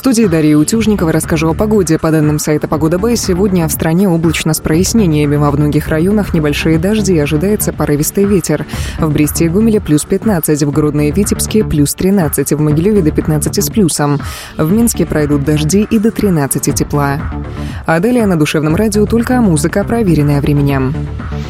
студии Дарья Утюжникова. Расскажу о погоде. По данным сайта «Погода.б», сегодня в стране облачно с прояснениями. Во многих районах небольшие дожди, ожидается порывистый ветер. В Бресте и Гомеле плюс 15, в Гродно и Витебске плюс 13, в Могилеве до 15 с плюсом. В Минске пройдут дожди и до 13 тепла. А далее на Душевном радио только музыка, проверенная временем.